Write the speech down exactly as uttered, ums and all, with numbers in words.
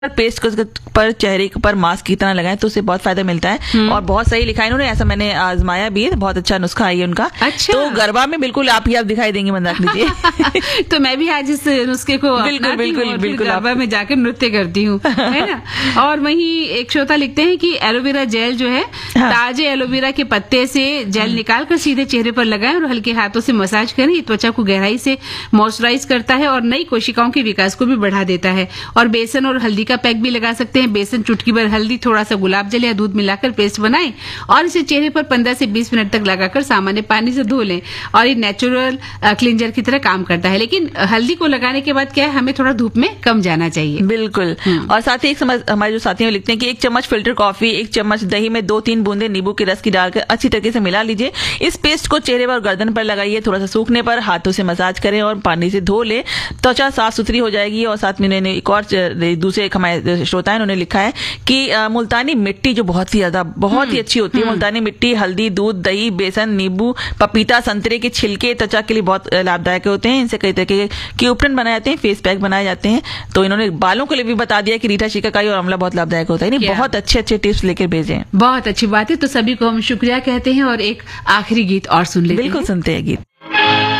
Paste को पर चेहरे पर मास्क की तरह लगाएं तो उससे बहुत फायदा मिलता है और बहुत सही लिखा है इन्होंने। ऐसा मैंने आजमाया भी है, बहुत अच्छा नुस्खा है उनका। अच्छा। तो गरबा में बिल्कुल आप ही आप दिखाई देंगे, मन रख लीजिए। तो मैं भी आज इस नुस्खे को बिल्कुल बिल्कुल बिल्कुल गरबा में जाकर नृत्य करती हूँ, है ना। और वहीं एक श्रोता लिखते हैं कि एलोवेरा जेल जो है, हाँ। ताजे एलोवेरा के पत्ते से जेल निकाल कर सीधे चेहरे पर लगाएं और हल्के हाथों से मसाज करें। ये त्वचा को गहराई से मॉइस्चराइज करता है और नई कोशिकाओं के विकास को भी बढ़ा देता है। और बेसन और हल्दी का पैक भी लगा सकते हैं। बेसन, चुटकी भर हल्दी, थोड़ा सा गुलाब जल या दूध मिलाकर पेस्ट बनाएं और इसे चेहरे पर पंद्रह से बीस मिनट तक लगाकर सामान्य पानी से धो लें और ये नेचुरल क्लींजर की तरह काम करता है। लेकिन हल्दी को लगाने के बाद क्या है, हमें थोड़ा धूप में कम जाना चाहिए। बिल्कुल। और साथ ही एक समझ हमारे जो साथी लिखते हैं कि एक चम्मच फिल्टर कॉफी, एक चम्मच दही में दो तीन बूंदे नींबू के रस की डालकर अच्छी तरीके से मिला लीजिए। इस पेस्ट को चेहरे पर और गर्दन पर लगाइए। थोड़ा सा सूखने पर हाथों से मसाज करें और पानी से धो ले, त्वचा साफ सुथरी हो जाएगी। और साथ में इन्होंने एक और दूसरे एक हमारे श्रोता है, उन्होंने लिखा है कि आ, मुल्तानी मिट्टी जो बहुत ही ज्यादा बहुत ही अच्छी होती है, मुल्तानी मिट्टी, हल्दी, दूध, दही, बेसन, नींबू, पपीता, संतरे के छिलके त्वचा के लिए बहुत लाभदायक होते हैं। इनसे कई तरह के उपकरण बनाए जाते हैं, फेस पैक बनाए जाते हैं। तो इन्होंने बालों के लिए भी बता दिया कि रीठा, शिकाकाई और आंवला बहुत लाभदायक होता है। बहुत अच्छे अच्छे टिप्स लेकर भेजे। बहुत अच्छी बात है। तो सभी को हम शुक्रिया कहते हैं और एक आखिरी गीत और सुन लेते हैं। बिल्कुल सुनते हैं गीत।